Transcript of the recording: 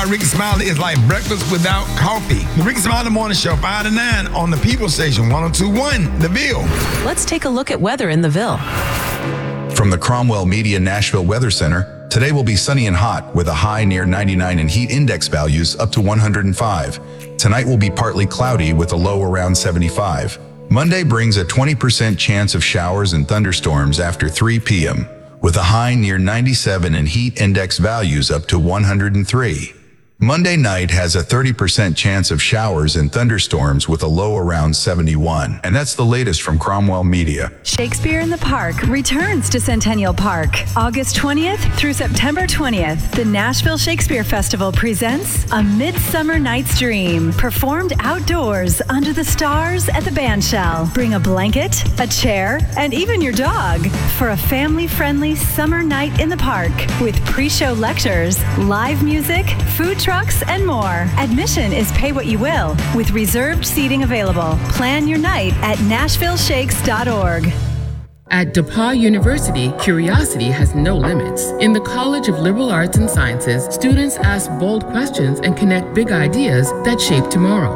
Ricky Smiley is like breakfast without coffee. The Ricky Smiley Morning Show, 5 to 9 on the People Station, 102.1, The Ville. Let's take a look at weather in the Ville. From the Cromwell Media Nashville Weather Center, today will be sunny and hot with a high near 99 and heat index values up to 105. Tonight will be partly cloudy with a low around 75. Monday brings a 20% chance of showers and thunderstorms after 3 p.m. with a high near 97 and heat index values up to 103. Monday night has a 30% chance of showers and thunderstorms with a low around 71. And that's the latest from Cromwell Media. Shakespeare in the Park returns to Centennial Park August 20th through September 20th. The Nashville Shakespeare Festival presents A Midsummer Night's Dream, performed outdoors under the stars at the Bandshell. Bring a blanket, a chair, and even your dog for a family-friendly summer night in the park with pre-show lectures, live music, food trucks, and more. Admission is pay what you will with reserved seating available. Plan your night at NashvilleShakes.org. At DePauw University, curiosity has no limits. In the College of Liberal Arts and Sciences, students ask bold questions and connect big ideas that shape tomorrow.